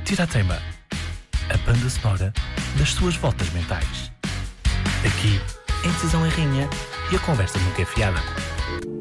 Tira a teima, a banda sonora das suas voltas mentais. Aqui, a indecisão é rainha e a conversa nunca é fiada.